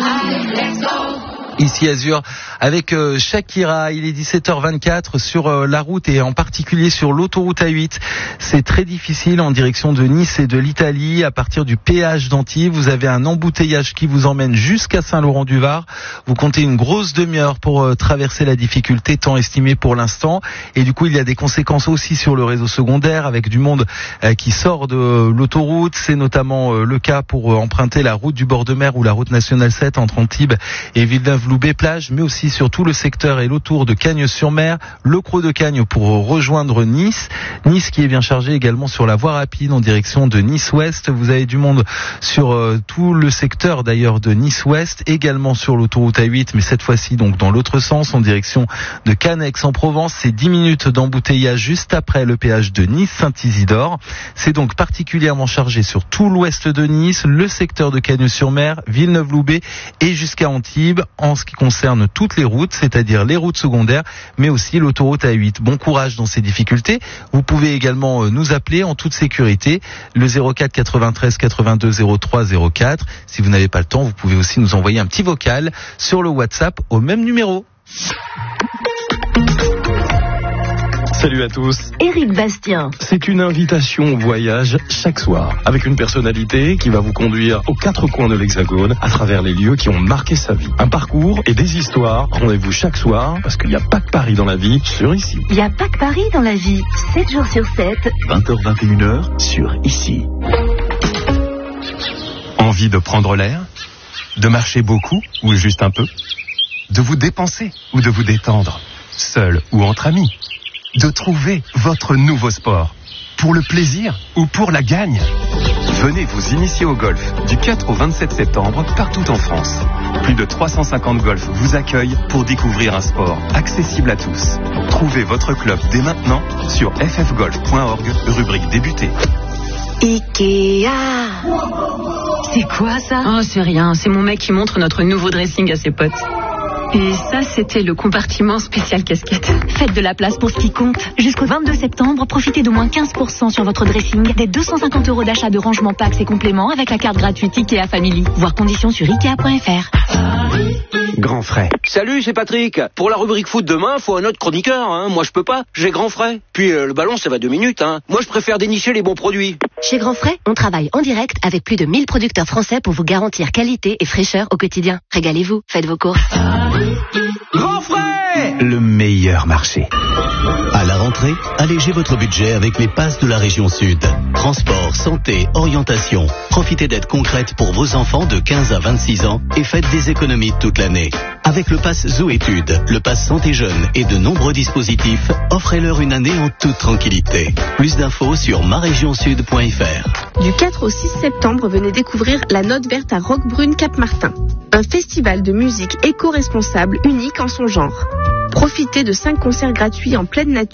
Ici Azur avec Shakira, il est 17h24 sur la route et en particulier sur l'autoroute A8. C'est très difficile en direction de Nice et de l'Italie. À partir du péage d'Antibes, vous avez un embouteillage qui vous emmène jusqu'à Saint-Laurent-du-Var. Vous comptez une grosse demi-heure pour traverser la difficulté, temps estimé pour l'instant. Et du coup, il y a des conséquences aussi sur le réseau secondaire avec du monde qui sort de l'autoroute. C'est notamment le cas pour emprunter la route du bord de mer ou la route nationale 7 entre Antibes et Villeneuve-Loubet-Plage, mais aussi sur tout le secteur et l'autour de Cagnes-sur-Mer, le Creux de Cagnes pour rejoindre Nice. Nice qui est bien chargé également sur la voie rapide en direction de Nice-Ouest. Vous avez du monde sur tout le secteur d'ailleurs de Nice-Ouest, également sur l'autoroute A8, mais cette fois-ci donc dans l'autre sens en direction de Cannes Aix-en-Provence. C'est 10 minutes d'embouteillage juste après le péage de Nice-Saint-Isidore. C'est donc particulièrement chargé sur tout l'ouest de Nice, le secteur de Cagnes-sur-Mer, Villeneuve-Loubet et jusqu'à Antibes en ce qui concerne toutes les routes, c'est-à-dire les routes secondaires, mais aussi l'autoroute A8. Bon courage dans ces difficultés. Vous pouvez également nous appeler en toute sécurité, le 04 93 82 03 04. Si vous n'avez pas le temps, vous pouvez aussi nous envoyer un petit vocal sur le WhatsApp au même numéro. Salut à tous. Éric Bastien. C'est une invitation au voyage chaque soir, avec une personnalité qui va vous conduire aux quatre coins de l'Hexagone, à travers les lieux qui ont marqué sa vie. Un parcours et des histoires. Rendez-vous chaque soir, parce qu'il n'y a pas que Paris dans la vie, sur Ici. Il n'y a pas que Paris dans la vie. 7 jours sur 7. 20h-21h, sur Ici. Envie de prendre l'air? De marcher beaucoup ou juste un peu? De vous dépenser ou de vous détendre? Seul ou entre amis? De trouver votre nouveau sport, pour le plaisir ou pour la gagne. Venez vous initier au golf du 4 au 27 septembre partout en France. Plus de 350 golfs vous accueillent pour découvrir un sport accessible à tous. Trouvez votre club dès maintenant sur ffgolf.org, rubrique débuter. Ikea. C'est quoi ça? Oh, c'est rien, c'est mon mec qui montre notre nouveau dressing à ses potes. Et ça, c'était le compartiment spécial casquette. Faites de la place pour ce qui compte. Jusqu'au 22 septembre, profitez d'au moins 15% sur votre dressing, des 250 € d'achat de rangement packs et compléments avec la carte gratuite Ikea Family. Voir conditions sur Ikea.fr. Grand frais. Salut, c'est Patrick. Pour la rubrique foot demain, faut un autre chroniqueur. Moi, je peux pas. J'ai grand frais. Puis le ballon, ça va 2 minutes. Moi, je préfère dénicher les bons produits. Chez Grand Frais, on travaille en direct avec plus de 1000 producteurs français pour vous garantir qualité et fraîcheur au quotidien. Régalez-vous, faites vos courses. Grand frais! Le meilleur marché. À la rentrée, allégez votre budget avec les passes de la région Sud. Transport, santé, orientation. Profitez d'aides concrètes pour vos enfants de 15 à 26 ans et faites des économies toute l'année. Avec le pass Zoétudes, le pass Santé Jeune et de nombreux dispositifs, offrez-leur une année en toute tranquillité. Plus d'infos sur marégionsud.fr. Du 4 au 6 septembre, venez découvrir la Note Verte à Roquebrune Cap-Martin. Un festival de musique éco-responsable unique en son genre. Profitez de 5 concerts gratuits en pleine nature